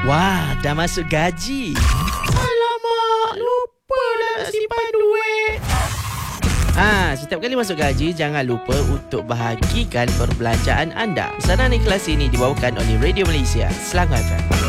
Wah, dah masuk gaji. Alamak, lupa nak simpan duit. Setiap kali masuk gaji, jangan lupa untuk bahagikan perbelanjaan anda. Pesanan ikhlas ini dibawakan oleh Radio Malaysia, Selangor FM.